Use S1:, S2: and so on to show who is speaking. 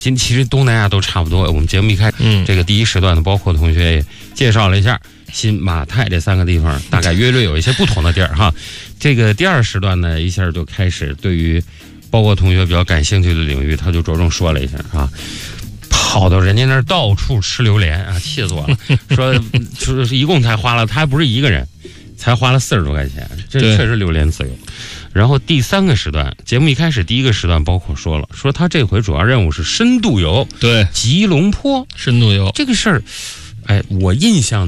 S1: 其实东南亚都差不多。我们节目一开始，这个第一时段的包括同学也介绍了一下新马泰这3个地方，大概约略有一些不同的地儿哈。这个第二时段呢，一下就开始对于包括同学比较感兴趣的领域，他就着重说了一下啊。跑到人家那儿到处吃榴莲啊，气死我了！说一共才花了，他还不是一个人，才花了40多块钱，这确实榴莲自由。然后第3个时段，节目一开始第1个时段包括说他这回主要任务是深度游，
S2: 对，
S1: 吉隆坡
S2: 深度游
S1: 这个事儿，哎，我印象